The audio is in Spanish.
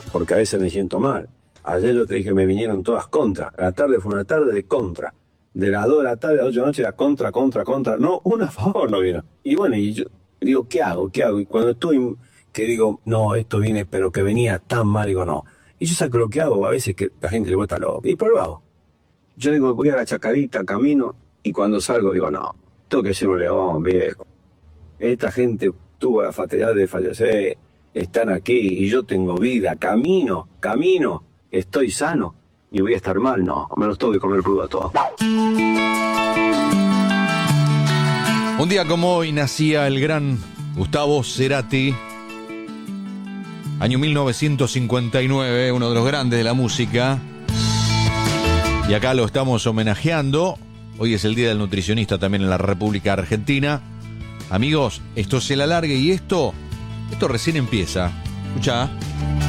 porque a veces me siento mal. Ayer yo te dije, me vinieron todas contra. La tarde fue una tarde de contra. De las 2 de la tarde a las 8 de la noche era contra. No, una a favor no vino. Y bueno, y yo digo, ¿qué hago? Y cuando estoy, que digo, no, esto viene, pero que venía tan mal, digo, no. Y yo saco lo que hago, a veces que la gente le vuelta loco. Y pero lo hago. Yo digo, voy a la Chacarita, camino, y cuando salgo digo, no, tengo que ser un león, viejo. Esta gente tuvo la fatalidad de fallecer, están aquí, y yo tengo vida, camino, estoy sano, y voy a estar mal, no, me los tengo que comer crudo a todos. Un día como hoy nacía el gran Gustavo Cerati, año 1959, uno de los grandes de la música. Y acá lo estamos homenajeando. Hoy es el Día del Nutricionista también en la República Argentina. Amigos, esto se la largue y esto recién empieza. Escuchá.